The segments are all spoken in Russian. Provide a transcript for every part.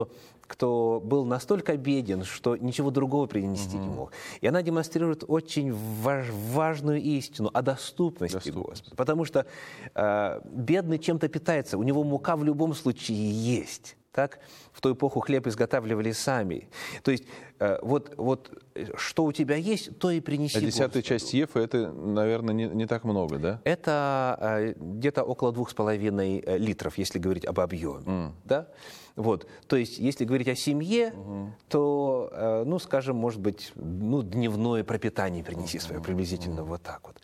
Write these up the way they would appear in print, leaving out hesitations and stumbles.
кто был настолько беден, что ничего другого принести не мог. И она демонстрирует очень важную истину о доступности Господа. Потому что бедный чем-то питается, у него мука в любом случае есть. Так? В ту эпоху хлеб изготавливали сами. То есть вот что у тебя есть, то и принеси Господу. 10-я часть ефа – это, наверное, не так много, да? Это где-то около 2,5 литров, если говорить об объеме. Да? Вот. То есть, если говорить о семье, то, ну, скажем, может быть, ну, дневное пропитание принеси свое, приблизительно вот так вот.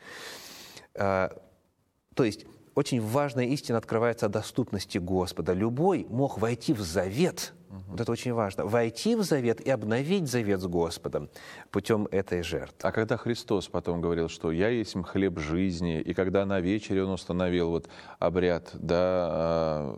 То есть, очень важная истина открывается о доступности Господа. Любой мог войти в завет, вот это очень важно, войти в завет и обновить завет с Господом путем этой жертвы. А когда Христос потом говорил, что «Я есть хлеб жизни», и когда на вечере Он установил вот обряд, да,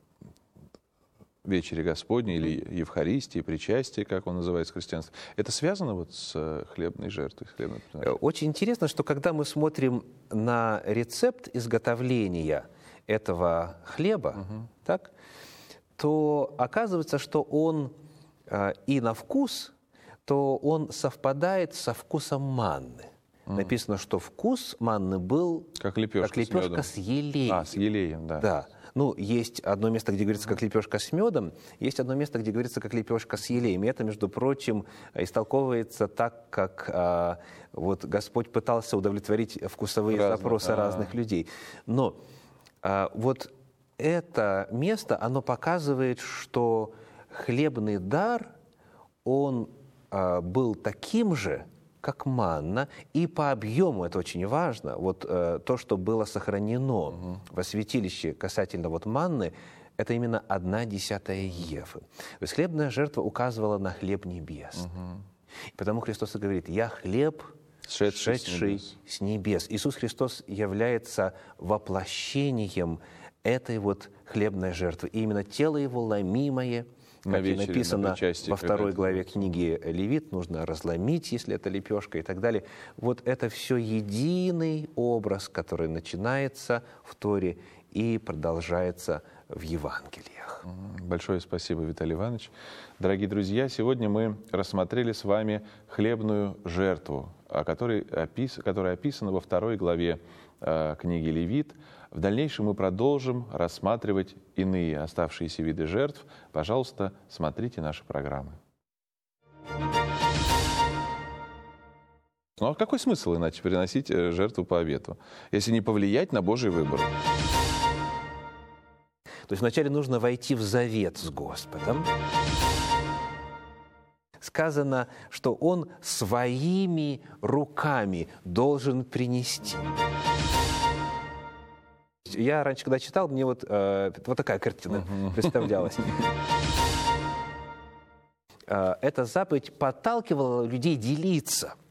вечери Господней или Евхаристии, причастия, как он называется в христианстве, это связано вот с хлебной жертвой? Очень интересно, что когда мы смотрим на рецепт изготовления этого хлеба, так, то оказывается, что он и на вкус, то он совпадает со вкусом манны. Написано, что вкус манны был как лепешка с елеем. С елеем, да. Да. Ну, есть одно место, где говорится, как лепешка с медом, есть одно место, где говорится, как лепешка с елеем. И это, между прочим, истолковывается так, как вот Господь пытался удовлетворить вкусовые запросы разных людей. Но вот это место, оно показывает, что хлебный дар, он был таким же, как манна, и по объему, это очень важно, вот то, что было сохранено во святилище касательно вот манны, это именно 1/10 ефы. То есть хлебная жертва указывала на хлеб небес. И потому Христос и говорит: «Я хлеб, сшедший с небес». Иисус Христос является воплощением этой вот хлебной жертвы. И именно тело Его ломимое, как и написано во 2 главе книги Левит, нужно разломить, если это лепешка и так далее. Вот это все единый образ, который начинается в Торе и продолжается в Евангелиях. Большое спасибо, Виталий Иванович. Дорогие друзья, сегодня мы рассмотрели с вами хлебную жертву, которая описана во 2 главе книги Левит. В дальнейшем мы продолжим рассматривать иные оставшиеся виды жертв. Пожалуйста, смотрите наши программы. Ну а какой смысл иначе приносить жертву по обету, если не повлиять на Божий выбор? То есть вначале нужно войти в завет с Господом. Сказано, что Он своими руками должен принести. Я раньше, когда читал, мне вот такая картина представлялась. Эта заповедь подталкивала людей делиться.